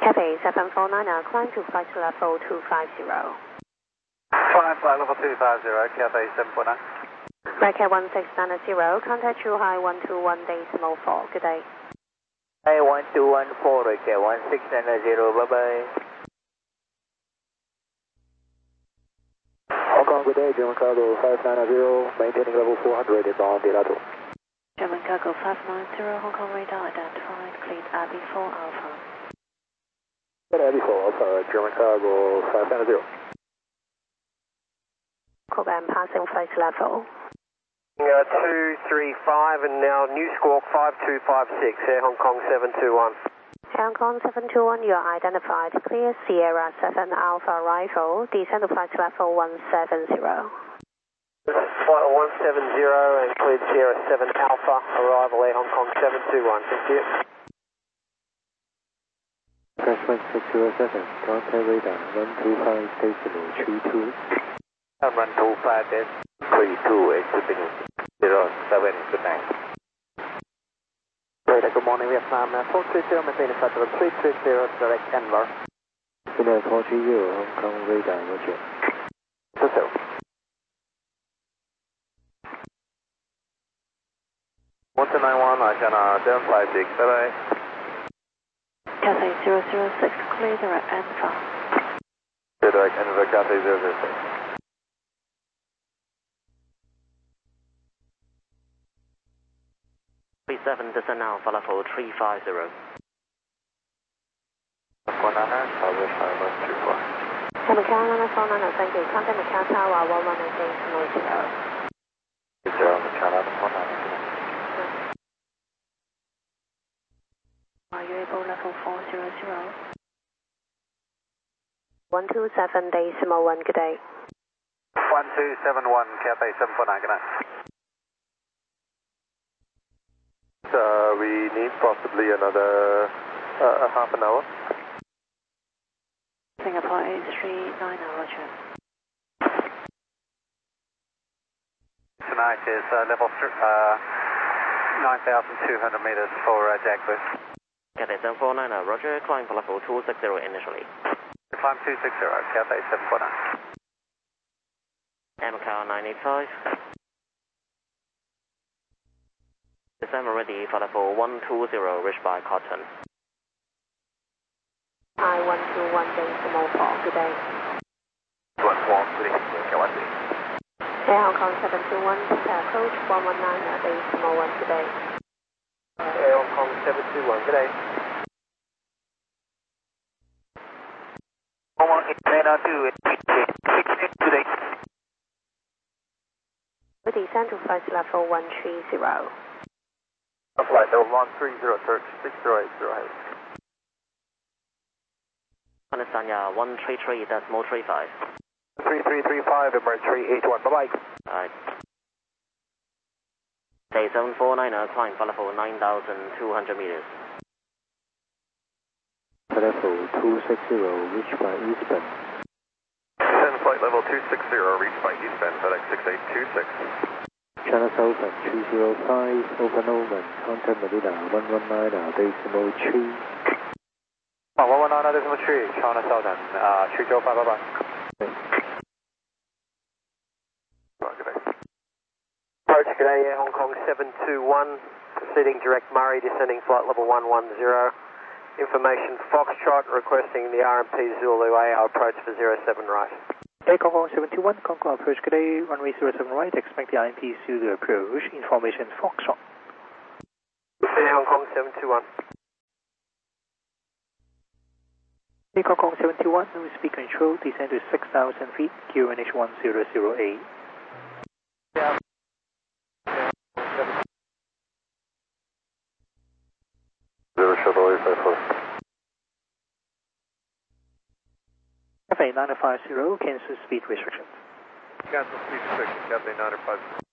Cathay 749, climb to flight level 250. Flight level 250, Cathay 749. Record 1690, contact Zhuhai 121.4. Good day. Hey, 1214, record 1690, bye bye. Hong Kong, good day, German cargo 590, maintaining level 400 inbound Delta 2. German cargo 590, Hong Kong radar identified, cleared Abbey 4 Alpha. Good Abbey 4 Alpha, German cargo 590. Cobham passing flight level. 235 and now New Squawk 5256, Air Hong Kong 721. Hong Kong 721, you are identified. Clear Sierra 7 Alpha arrival. Descend to flight level 170. Flight 170 and cleared Sierra 7 Alpha arrival Air Hong Kong 721. Thank you. Press 1607, contact radar 125.32. Run 25.32, exiting 07, good night. Radar, good morning, Vietnam 430, maintaining flight level 330, direct Denver. India 430, Hong Kong radar, roger. 20. One two nine one, China 756, bye bye. Cathay 006, clear direct Alpha. Direct Denver, Cathay 006. 37, descend now, for level 350. 499, Macau 949, thank you. Contact Macau Tower 1188.0. 0, China 499. Are you able level 400? 127.1, good day. 1271, Cathay 749, good night. We need possibly another half an hour. Singapore 839, roger. Tonight is level 9,200 meters for Jaguar. Cathay 749, roger, climb for level 260 initially. Climb 260, Cathay 749. MCAR 985. December ready for level 120, reached by Cotton. I121.4, good day. 113, Air Hong Kong 721, approach 119.1, good day. Air Hong Kong 721, good day. 11892, today. We descend to flight level 130. Flight level 130, search 6080. Understand, yeah, 133.35. 3335, Emirates 381, bye bye. Alright. Day 749, climb for level 9,200 meters. Level 260, reached by Eastbound. 10 flight level 260, reached by Eastbound, FedEx 6826. China Southern 205, open open, contact Manila 119.3. 119.3, China Southern, 305, bye bye. Approach, good day, Air Hong Kong 721, proceeding direct Murray, descending flight level 110. Information Foxtrot, requesting the RMP Zulu AR approach for 07 right. Air Hong Kong 721, Concord approach, good day, runway 07 right, expect the IMP Zulu approach, information Foxtrot. Air Hong Kong 721. Air Hong Kong 721, no speed control, descend to 6,000 feet, QNH 1008. Yeah. Cathay 950, cancel speed restrictions. Cancel speed restrictions, Cathay 950.